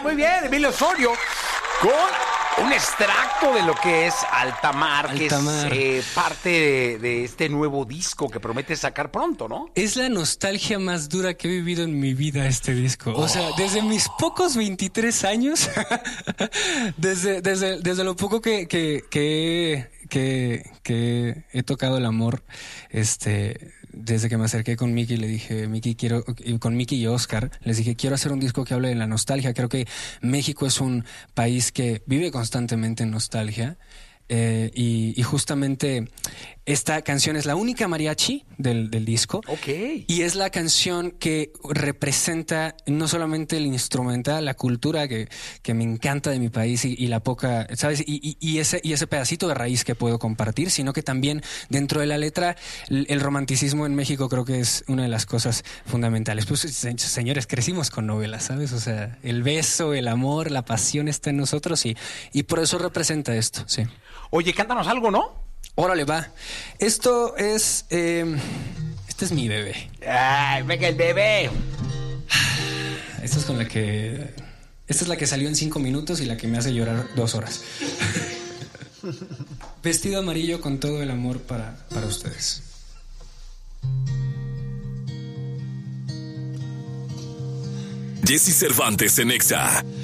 muy bien, Emilio Osorio, con un extracto de lo que es Altamar, que es parte de este nuevo disco que promete sacar pronto, ¿no? Es la nostalgia más dura que he vivido en mi vida este disco. O sea, desde mis pocos 23 años, desde lo poco que he tocado el amor, desde que me acerqué con Miki, le dije, con Miki y Oscar, les dije, quiero hacer un disco que hable de la nostalgia. Creo que México es un país que vive constantemente en nostalgia. Y justamente esta canción es la única mariachi del disco. Ok. Y es la canción que representa no solamente el instrumental, la cultura que me encanta de mi país y la poca, ¿sabes? Y ese pedacito de raíz que puedo compartir, sino que también dentro de la letra, el romanticismo en México creo que es una de las cosas fundamentales. Pues, señores, crecimos con novelas, ¿sabes? O sea, el beso, el amor, la pasión está en nosotros y por eso representa esto, sí. Oye, cántanos algo, ¿no? Órale, va. Esto es... este es mi bebé. ¡Ay, venga el bebé! Esta es la que salió en 5 minutos y la que me hace llorar 2 horas. Vestido amarillo con todo el amor para ustedes. Jesse Cervantes en Exa.